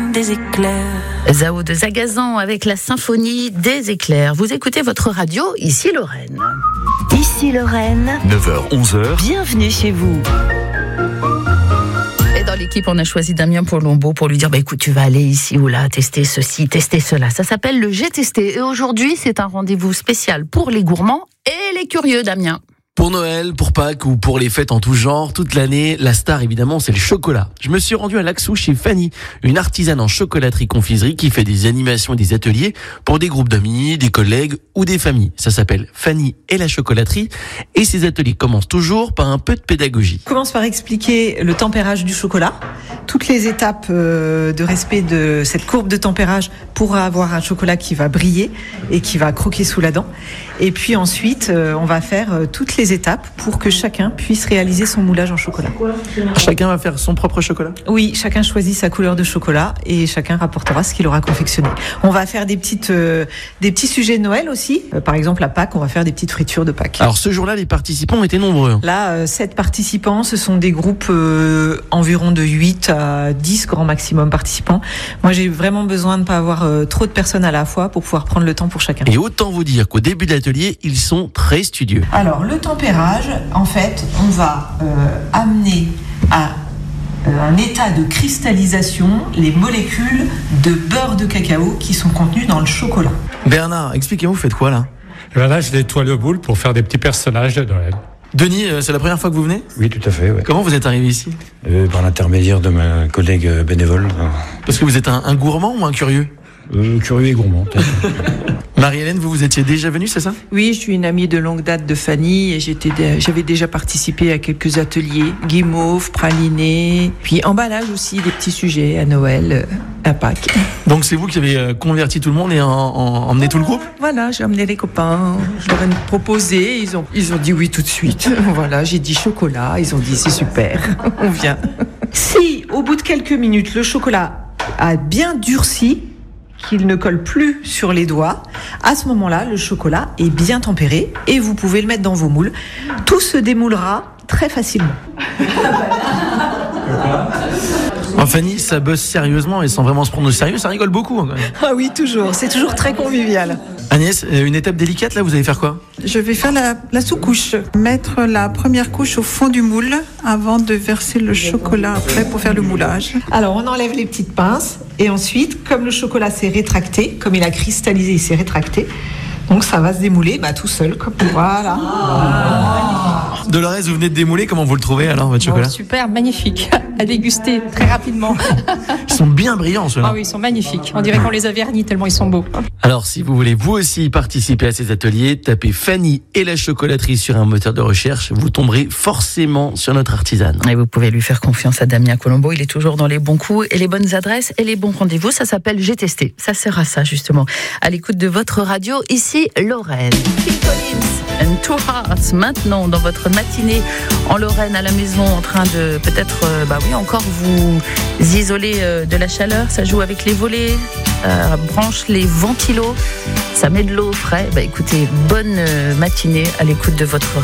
des éclairs. Zao de Zagazan avec la symphonie des éclairs. Vous écoutez votre radio, ici Lorraine. Ici Lorraine, 9h-11h, bienvenue chez vous. Et dans l'équipe, on a choisi Damien Polombo pour lui dire écoute, tu vas aller ici ou là, tester ceci, tester cela. Ça s'appelle le J'ai testé. Et aujourd'hui, c'est un rendez-vous spécial pour les gourmands et les curieux, Damien. Pour Noël, pour Pâques ou pour les fêtes en tout genre, toute l'année, la star évidemment c'est le chocolat. Je me suis rendu à Laxou chez Fanny, une artisane en chocolaterie-confiserie qui fait des animations et des ateliers pour des groupes d'amis, des collègues ou des familles. Ça s'appelle Fanny et la chocolaterie et ces ateliers commencent toujours par un peu de pédagogie. On commence par expliquer le tempérage du chocolat, toutes les étapes de respect de cette courbe de tempérage pour avoir un chocolat qui va briller et qui va croquer sous la dent. Et puis ensuite, on va faire toutes les étapes pour que chacun puisse réaliser son moulage en chocolat. Chacun va faire son propre chocolat ? Oui, chacun choisit sa couleur de chocolat et chacun rapportera ce qu'il aura confectionné. On va faire des petits sujets de Noël aussi. Par exemple, à Pâques, on va faire des petites fritures de Pâques. Alors ce jour-là, les participants étaient nombreux. Là, 7 participants, ce sont des groupes environ de 8 à 10 grand maximum participants. Moi, j'ai vraiment besoin de ne pas avoir trop de personnes à la fois pour pouvoir prendre le temps pour chacun. Et autant vous dire qu'au début de l'atelier, ils sont très studieux. Alors, le tempérage, en fait, on va amener à un état de cristallisation les molécules de beurre de cacao qui sont contenues dans le chocolat. Bernard, expliquez-moi, vous faites quoi là ? Là, je nettoie le boule pour faire des petits personnages de Noël. Denis, c'est la première fois que vous venez ? Oui, tout à fait. Ouais. Comment vous êtes arrivé ici ? Par l'intermédiaire de ma collègue bénévole. Parce que vous êtes un gourmand ou un curieux ? Curieux et gourmand. Marie-Hélène, vous étiez déjà venue, c'est ça ? Oui, je suis une amie de longue date de Fanny et j'avais déjà participé à quelques ateliers, guimauve, praliné, puis emballage aussi, des petits sujets à Noël, à Pâques. Donc c'est vous qui avez converti tout le monde et emmené tout le groupe ? Voilà, j'ai emmené les copains, je leur ai proposé, ils ont dit oui tout de suite. Voilà, j'ai dit chocolat, ils ont dit c'est super, on vient. Si, au bout de quelques minutes, le chocolat a bien durci, qu'il ne colle plus sur les doigts, à ce moment-là, le chocolat est bien tempéré et vous pouvez le mettre dans vos moules. Tout se démoulera très facilement. Fanny, ça bosse sérieusement et sans vraiment se prendre au sérieux, ça rigole beaucoup. Quand même. Ah oui, toujours. C'est toujours très convivial. Agnès, une étape délicate là, vous allez faire quoi ? Je vais faire la sous-couche. Mettre la première couche au fond du moule avant de verser le chocolat après pour faire le moulage. Alors, on enlève les petites pinces et ensuite, comme le chocolat s'est rétracté, comme il a cristallisé, il s'est rétracté, donc ça va se démouler tout seul, comme voilà. Dolores, vous venez de démouler, comment vous le trouvez alors, votre chocolat ? Super, magnifique, à déguster très rapidement. Ils sont bien brillants ceux-là. Ah oui, ils sont magnifiques, on dirait qu'on les a vernis tellement ils sont beaux. Alors si vous voulez vous aussi participer à ces ateliers, tapez Fanny et la chocolaterie sur un moteur de recherche, vous tomberez forcément sur notre artisane. Et vous pouvez lui faire confiance à Damien Polombo, il est toujours dans les bons coups et les bonnes adresses et les bons rendez-vous, ça s'appelle J'ai testé, ça sert à ça justement. À l'écoute de votre radio, ici Lorraine. Phil Collins and Two Hearts, maintenant dans votre matinée en Lorraine à la maison en train de peut-être encore vous isoler de la chaleur, ça joue avec les volets, branche les ventilos, ça met de l'eau au frais. Écoutez, bonne matinée à l'écoute de votre